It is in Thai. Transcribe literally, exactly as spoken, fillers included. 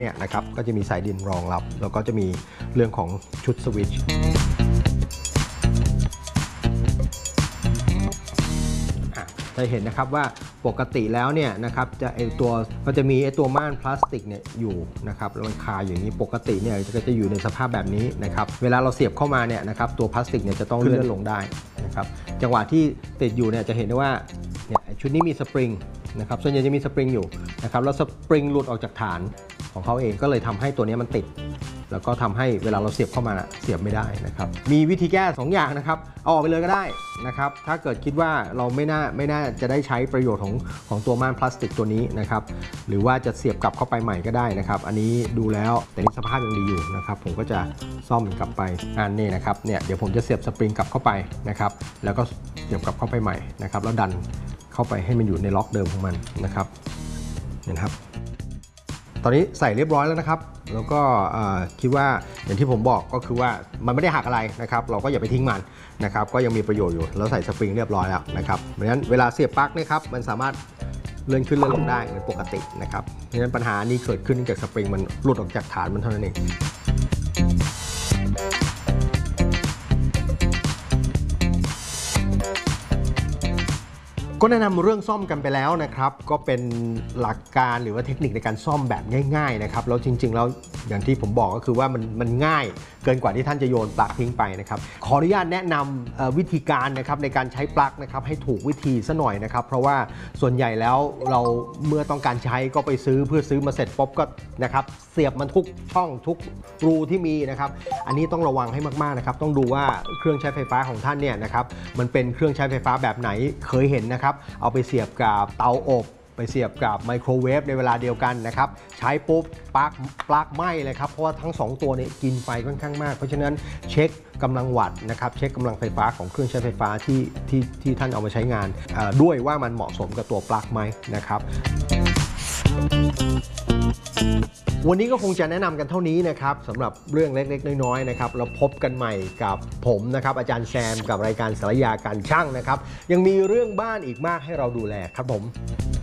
เนี่ยนะครับก็จะมีสายดินรองรับแล้วก็จะมีเรื่องของชุดสวิตช์จะเห็นนะครับว่าปกติแล้วเนี่ยนะครับจะไอตัวก็จะมีไอตัวม่านพลาสติกเนี่ยอยู่นะครับแล้วมันคาอย่างนี้ปกติเนี่ยก็จะอยู่ในสภาพแบบนี้นะครับเวลาเราเสียบเข้ามาเนี่ยนะครับตัวพลาสติกเนี่ยจะต้องเลื่อนลงได้นะครับจังหวะที่ติดอยู่เนี่ยจะเห็นได้ว่าเนี่ยชุดนี้มีสปริงนะครับส่วนใหญ่จะมีสปริงอยู่นะครับแล้วสปริงหลุดออกจากฐานของเขาเองก็เลยทำให้ตัวนี้มันติดแล้วก็ทำให้เวลาเราเสียบเข้ามาเสียบไม่ได้นะครับมีวิธีแก้สองอย่างนะครับเอาออกไปเลยก็ได้นะครับถ้าเกิดคิดว่าเราไม่น่าไม่น่าจะได้ใช้ประโยชน์ของของตัวม่านพลาสติกตัวนี้นะครับหรือว่าจะเสียบกลับเข้าไปใหม่ก็ได้นะครับอันนี้ดูแล้วแต่นี่สภาพยังดีอยู่นะครับผมก็จะซ่อมกลับไปอันนี้นะครับเนี่ยเดี๋ยวผมจะเสียบสปริงกลับเข้าไปนะครับแล้วก็เสียบกลับเข้าไปใหม่นะครับแล้วดันเข้าไปให้มันอยู่ในล็อกเดิมของมันนะครับนะครับตอนนี้ใส่เรียบร้อยแล้วนะครับแล้วก็คิดว่าอย่างที่ผมบอกก็คือว่ามันไม่ได้หักอะไรนะครับเราก็อย่าไปทิ้งมันนะครับก็ยังมีประโยชน์อยู่แล้วใส่สปริงเรียบร้อยแล้วนะครับเพราะฉะนั้นเวลาเสียบปลั๊กนะครับมันสามารถเลื่อนขึ้นเลื่อนลงได้เหมือนปกตินะครับเพราะฉะนั้นปัญหานี้เกิดขึ้นจากสปริงมันหลุดออกจากฐานมันเท่านั้นเองก็แนะนำเรื่องซ่อมกันไปแล้วนะครับก็เป็นหลักการหรือว่าเทคนิคในการซ่อมแบบง่ายๆนะครับแล้วจริงๆแล้วอย่างที่ผมบอกก็คือว่ามันมันง่ายเกินกว่าที่ท่านจะโยนปลั๊กทิ้งไปนะครับขออนุญาตแนะนำวิธีการนะครับในการใช้ปลั๊กนะครับให้ถูกวิธีซะหน่อยนะครับเพราะว่าส่วนใหญ่แล้วเราเมื่อต้องการใช้ก็ไปซื้อเพื่อซื้อมาเสร็จปุ๊บก็นะครับเสียบมันทุกช่องทุกรูที่มีนะครับอันนี้ต้องระวังให้มากๆนะครับต้องดูว่าเครื่องใช้ไฟฟ้าของท่านเนี่ยนะครับมันเป็นเครื่องใช้ไฟฟ้าแบบไหนเคยเห็นนะครับเอาไปเสียบกับเตาอบไปเสียบกับไมโครเวฟในเวลาเดียวกันนะครับใช้ปุ๊บปลั๊กปลั๊กไหม้เลยครับเพราะว่าทั้งสองตัวนี้กินไฟค่อนข้างมากเพราะฉะนั้นเช็คกำลังวัตต์นะครับเช็คกำลังไฟฟ้าของเครื่องใช้ไฟฟ้าที่ที่ที่ท่านเอามาใช้งานด้วยว่ามันเหมาะสมกับตัวปลั๊กไหมนะครับวันนี้ก็คงจะแนะนำกันเท่านี้นะครับสำหรับเรื่องเล็กๆน้อยๆนะครับเราพบกันใหม่กับผมนะครับอาจารย์แซมกับรายการสารยาการช่างนะครับยังมีเรื่องบ้านอีกมากให้เราดูแลครับผม